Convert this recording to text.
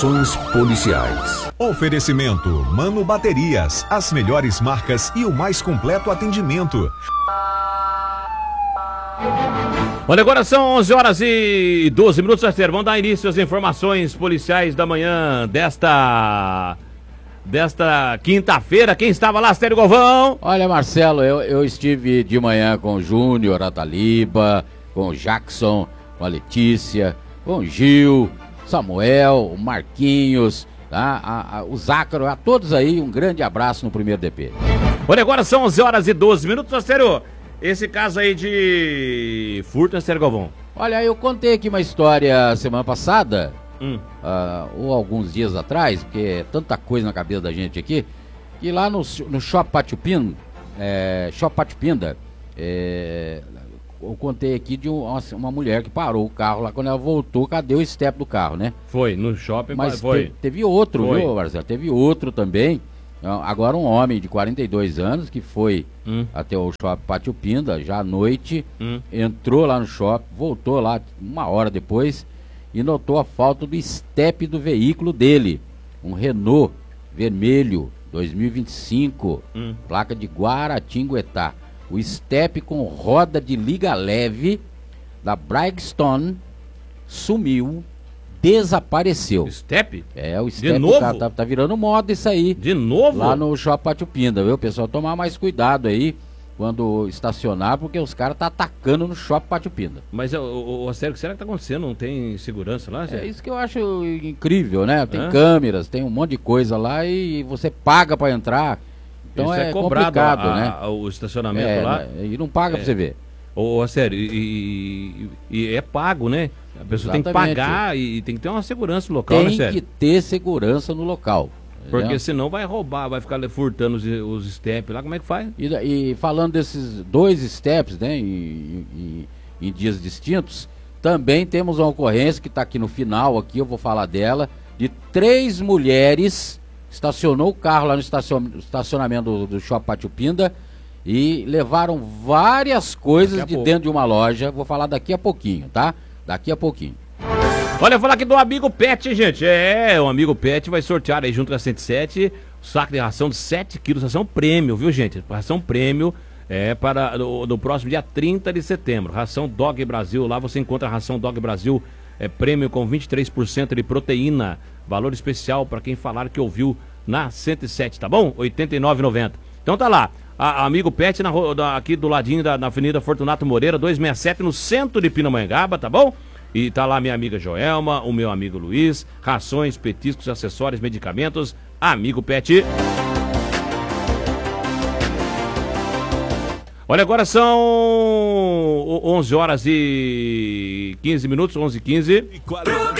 Policiais. Oferecimento Mano Baterias, as melhores marcas e o mais completo atendimento. Olha, agora são 11 horas e 12 minutos, Arthur. Vamos dar início às informações policiais da manhã desta quinta-feira. Quem estava lá, Astério Galvão? Olha, Marcelo, eu estive de manhã com o Júnior, a Taliba, com o Jackson, com a Letícia, com o Gil, Samuel, o Marquinhos, tá? O Zácaro, a todos aí, um grande abraço no primeiro DP. Olha, agora são 11 horas e 12 minutos, Astério. Esse caso aí de furto, Astério Galvão. Olha, eu contei aqui uma história semana passada, ou alguns dias atrás, porque é tanta coisa na cabeça da gente aqui, que lá no Shopping Pátio Pinda, eu contei aqui de uma mulher que parou o carro lá, quando ela voltou, cadê o step do carro, né? Foi, no shopping, mas foi. Teve outro, viu, Marcelo? Teve outro também, agora um homem de 42 anos que foi até o Shopping Pátio Pinda, já à noite, entrou lá no shopping, voltou lá uma hora depois e notou a falta do step do veículo dele, um Renault vermelho 2025, placa de Guaratinguetá. O step com roda de liga leve da Brigstone sumiu, desapareceu. Step? O step de novo? Cara, tá virando moda isso aí. De novo? Lá no Shopping Pátio Pinda, viu, pessoal? Tomar mais cuidado aí quando estacionar, porque os caras tá atacando no Shopping Pátio Pinda. Mas, sério, o que será que tá acontecendo? Não tem segurança lá? É isso que eu acho incrível, né? Tem câmeras, tem um monte de coisa lá e você paga pra entrar. Então isso é cobrado complicado, né? O estacionamento lá. E não paga pra você ver. Sério, e é pago, né? A pessoa tem que pagar e tem que ter uma segurança no local, né, sério? Tem que ter segurança no local. Porque senão vai roubar, vai ficar furtando os steps lá, como é que faz? E falando desses dois steps, né, em dias distintos, também temos uma ocorrência que está aqui no final, aqui eu vou falar dela, de 3 mulheres estacionou o carro lá no estacionamento do Shopping Pátio Pinda e levaram várias coisas de dentro de uma loja. Vou falar daqui a pouquinho, tá? Daqui a pouquinho. Olha, eu vou falar aqui do Amigo Pet, gente. O Amigo Pet vai sortear aí junto com a 107 o saco de ração de 7 quilos, ração prêmio, viu, gente? Ração prêmio para no próximo dia 30 de setembro. Ração Dog Brasil, lá você encontra a ração Dog Brasil prêmio com 23% de proteína. Valor especial para quem falar que ouviu na 107, tá bom? R$ 89,90. Então tá lá, Amigo Pet aqui do ladinho na Avenida Fortunato Moreira, 267, no centro de Pindamonhangaba, tá bom? E tá lá minha amiga Joelma, o meu amigo Luiz, rações, petiscos, acessórios, medicamentos, Amigo Pet. Olha, agora são 11 horas e 15 minutos, 11h15.